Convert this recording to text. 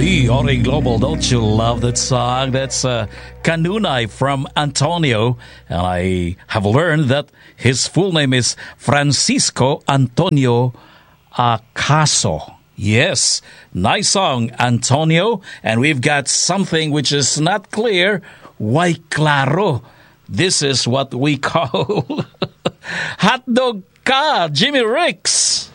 Ori Global, don't you love that song? That's Kanunay from Antonio. And I have learned that his full name is Francisco Antonio Acaso. Yes, nice song, Antonio. And we've got something which is not clear. Why claro? This is what we call hotdog ka, Jimmy Ricks.